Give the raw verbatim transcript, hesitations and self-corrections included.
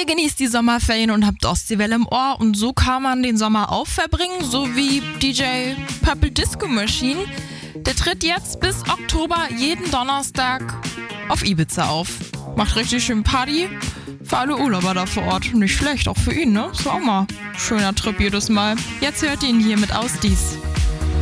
Ihr genießt die Sommerferien und habt Ostseewelle im Ohr und so kann man den Sommer auch verbringen, so wie D J Purple Disco Machine. Der tritt jetzt bis Oktober jeden Donnerstag auf Ibiza auf. Macht richtig schön Party für alle Urlauber da vor Ort. Nicht schlecht, auch für ihn, ne? Ist auch mal ein schöner Trip jedes Mal. Jetzt hört ihr ihn hier mit Aus Dies.